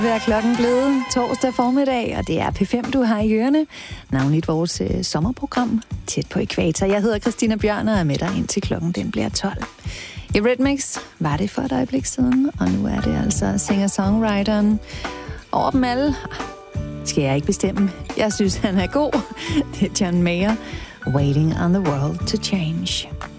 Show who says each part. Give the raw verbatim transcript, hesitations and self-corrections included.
Speaker 1: Det er klokken blevet torsdag formiddag, og det er P fem, du har i ørene. Navnligt vores øh, sommerprogram, tæt på ækvator. Jeg hedder Christina Bjørn og er med dig indtil klokken den bliver tolv. I Redmix var det for et øjeblik siden, og nu er det altså singer-songwriteren over dem alle. Skal jeg ikke bestemme. Jeg synes, han er god. Det er John Mayer, Waiting on the World to Change.